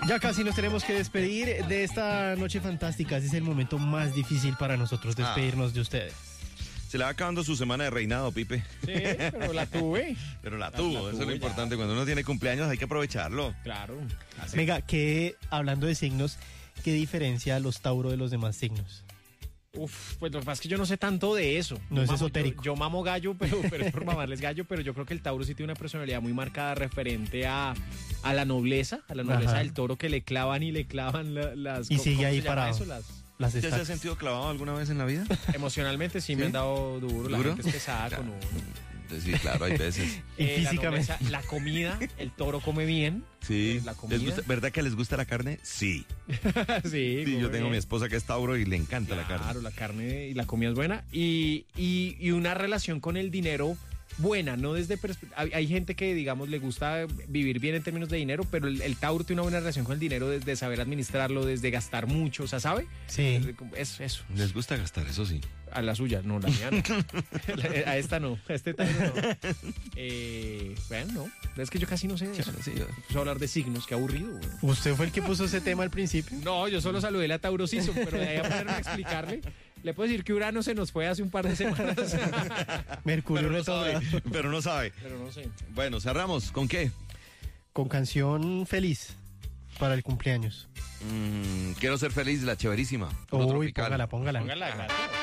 Ya casi nos tenemos que despedir de esta noche fantástica. Ese es el momento más difícil para nosotros, despedirnos de ustedes. Se le va acabando su semana de reinado, Pipe. Sí, pero la tuve. Pero la tuvo, eso es lo ya. importante. Cuando uno tiene cumpleaños hay que aprovecharlo. Claro. Así. Venga, hablando de signos, ¿qué diferencia los Tauro de los demás signos? Uf, pues lo que pasa es que yo no sé tanto de eso. No es esotérico. Yo mamo gallo, pero es por mamarles gallo, pero yo creo que el Tauro sí tiene una personalidad muy marcada referente a la nobleza Ajá. del toro, que le clavan y le clavan las... Y ¿cómo sigue ahí se llama parado. eso? Las ¿Ya se ha estacas. sentido clavado alguna vez en la vida? Emocionalmente sí me han dado duro, la ¿Duro? gente es pesada con uno. Sí, claro, hay veces. Y físicamente. La comida, el toro come bien. Sí. La comida. ¿Verdad que les gusta la carne? Sí. Sí, Sí, yo come tengo bien. mi esposa que es Tauro y le encanta la carne. Claro, la carne y la comida es buena. Y una relación con el dinero buena, no desde... Hay gente que, digamos, le gusta vivir bien en términos de dinero, pero el Tauro tiene una buena relación con el dinero desde saber administrarlo, desde gastar mucho, o sea, ¿sabe? Sí. Eso. Les gusta gastar, eso sí. A la suya, no, la mía no. A esta no, a este Tauro no. Bueno, no, es que yo casi no sé de eso. Sí, yo- Empezó a hablar de signos, qué aburrido, güey. ¿Usted fue el que puso ese tema al principio? No, yo solo saludé la Tauro Season, pero de ahí a ponerme a explicarle, le puedo decir que Urano se nos fue hace un par de semanas. Mercurio Pero no sabe. retrogrado. Pero no sabe. Pero no sé. Bueno, cerramos. ¿Con qué? Con canción feliz para el cumpleaños. Quiero ser feliz, la chéverísima. Puro Uy, tropical. póngala. Póngala, gracias.